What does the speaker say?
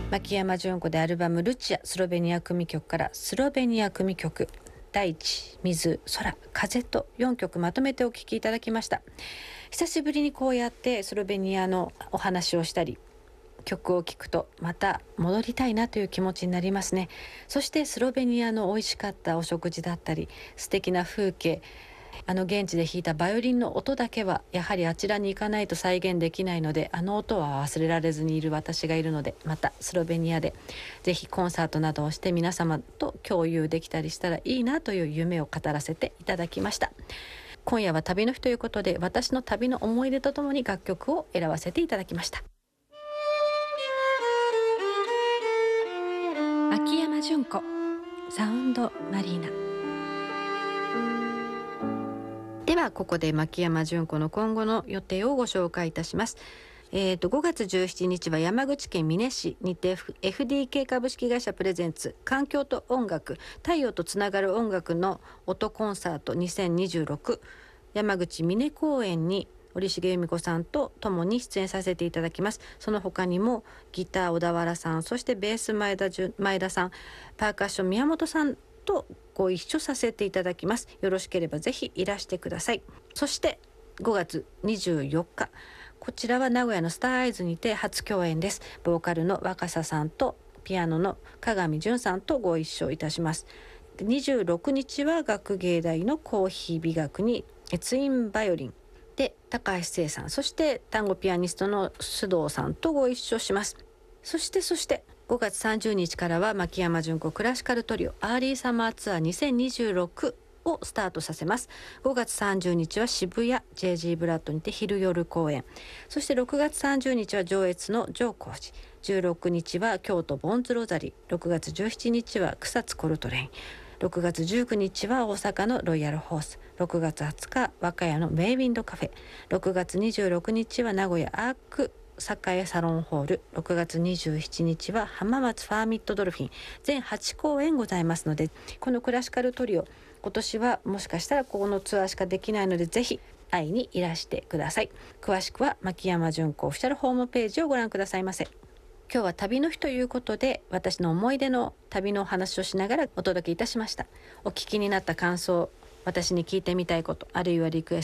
牧山純子でアルバムルチアスロベニア組曲からスロベニア組曲大地、水、空、風と4曲まとめてお聴きいただきました。久しぶりにこうやってスロベニアのお話をしたり曲を聴くとまた戻りたいなという気持ちになりますね。そしてスロベニアの美味しかったお食事だったり素敵な風景、現地で弾いたバイオリンの音だけはやはりあちらに行かないと再現できないので、音は忘れられずにいる私がいるので、またスロベニアでぜひコンサートなどをして皆様と共有できたりしたらいいなという夢を語らせていただきました。今夜は旅の日ということで、私の旅の思い出とともに楽曲を選ばせていただきました。牧山純子サウンドマリーナ。ではここで牧山純子の今後の予定をご紹介いたします。5月17日は山口県美祢市にて FDK 株式会社プレゼンツ環境と音楽太陽とつながる音楽の音コンサート2026山口美祢公演に折重由美子さんと共に出演させていただきます。その他にもギター小田原さん、そしてベース前田さん、パーカッション宮本さんとご一緒させていただきます。よろしければぜひいらしてください。そして5月24日こちらは名古屋のスターアイズにて初共演です。ボーカルの若狭さんとピアノの鏡純さんとご一緒いたします。26日は学芸大のコーヒー美学にツインバイオリンで高橋聖さん、そして単語ピアニストの須藤さんとご一緒します。そして5月30日からは牧山純子クラシカルトリオアーリーサマーツアー2026をスタートさせます。5月30日は渋谷 JG ブラッドにて昼夜公演、そして6月30日は上越の上高寺、16日は京都ボンズロザリー、6月17日は草津コルトレイン、6月19日は大阪のロイヤルホース、6月20日和歌山のメイウィンドカフェ、6月26日は名古屋アーク栄サロンホール、6月27日は浜松ファーミットドルフィン、全8公演ございますので、このクラシカルトリオ今年はもしかしたらこのツアーしかできないのでぜひ会いにいらしてください。詳しくは牧山純子オフィシャルホームページをご覧くださいませ。今日は旅の日ということで私の思い出の旅のお話をしながらお届けいたしました。お聞きになった感想、私に聞いてみたいこと、あるいはリクエスト